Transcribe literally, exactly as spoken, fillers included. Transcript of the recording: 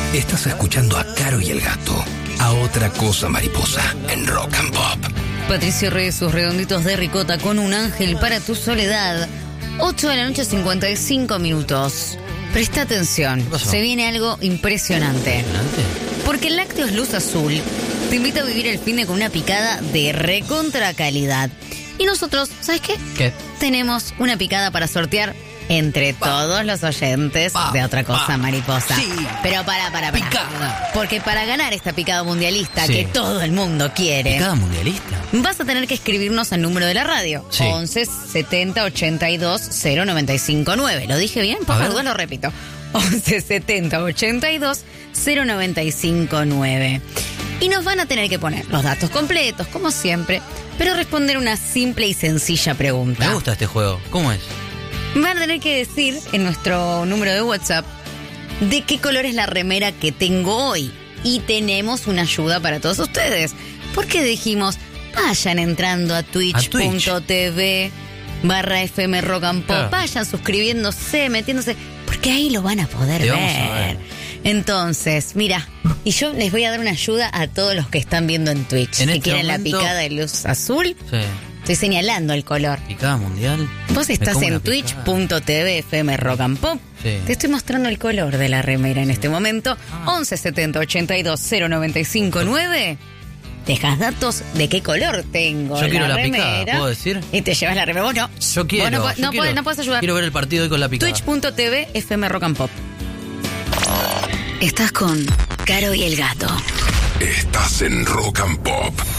Estás escuchando a Caro y el Gato, a Otra Cosa Mariposa, en Rock and Pop. Patricio Reyes, sus redonditos de ricota con un ángel para tu soledad. ocho de la noche, cincuenta y cinco minutos. Presta atención, se viene algo impresionante. ¿Impresionante? Porque el Lácteos Luz Azul te invita a vivir el fin de con una picada de recontra calidad. Y nosotros, ¿sabes qué? ¿Qué? Tenemos una picada para sortear entre pa, todos los oyentes pa, de Otra Cosa pa, Mariposa. Sí. Pero para, para, para. Picada. Porque para ganar esta picada mundialista sí. que todo el mundo quiere. ¿Picada mundialista? Vas a tener que escribirnos al número de la radio. Sí. once setenta ochenta y dos cero noventa y cinco nueve. ¿Lo dije bien? Por favor, lo repito. once setenta ochenta y dos cero noventa y cinco nueve. Y nos van a tener que poner los datos completos, como siempre, pero responder una simple y sencilla pregunta. Me gusta este juego. ¿Cómo es? Van a tener que decir en nuestro número de WhatsApp de qué color es la remera que tengo hoy. Y tenemos una ayuda para todos ustedes. Porque dijimos, vayan entrando a twitch punto tv barra fm rock and pop. Claro. Vayan suscribiéndose, metiéndose, porque ahí lo van a poder ver. A ver. Entonces, mira, y yo les voy a dar una ayuda a todos los que están viendo en Twitch. En que este quieren momento, la picada de luz azul. Sí. Estoy señalando el color. ¿Picada mundial? Vos estás en twitch punto tv fm rock and pop. Sí. Te estoy mostrando el color de la remera en este momento. Ah. once setenta ochenta y dos cero noventa y cinco nueve. Dejas datos de qué color tengo. Yo quiero la, la remera, picada, ¿puedo decir? Y te llevas la remera. Vos no. Yo quiero. Vos no, yo no, quiero, podés, no podés ayudar. Quiero ver el partido hoy con la picada. twitch punto tv fm rock and pop. Estás con Caro y el Gato. Estás en Rock and Pop.